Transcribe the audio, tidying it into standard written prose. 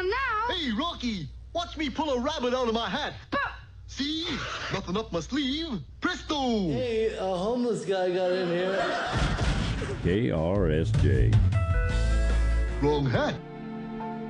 am now. Hey, Rocky, watch me pull a rabbit out of my hat. But... See? Nothing up my sleeve. Presto! Hey, a homeless guy got in here. KRSJ. Wrong hat.